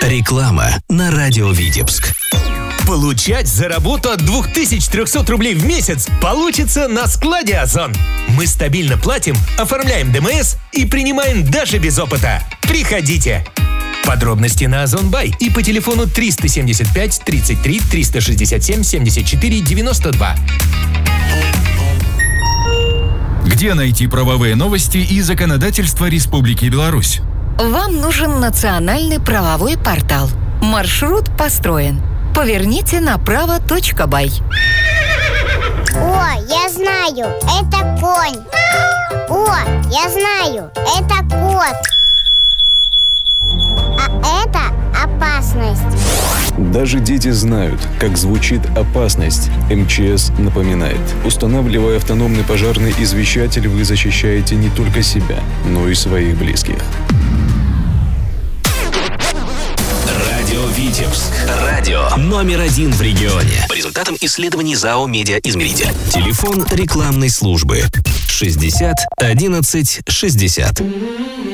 Реклама на радио Витебск. Получать за работу от 2300 рублей в месяц получится на складе «Озон». Мы стабильно платим, оформляем ДМС и принимаем даже без опыта. Приходите! Подробности на Озон.бай и по телефону 375 33 367 74 92. Где найти правовые новости и законодательство Республики Беларусь? Вам нужен национальный правовой портал. Маршрут построен. Поверните направо .бай. О, я знаю, это конь. О, я знаю, это кот. А это опасность. Даже дети знают, как звучит опасность. МЧС напоминает. Устанавливая автономный пожарный извещатель, вы защищаете не только себя, но и своих близких. Радио Витебск. Радио номер 1 в регионе. По результатам исследований ЗАО «Медиаизмеритель». Телефон рекламной службы 60 11 60.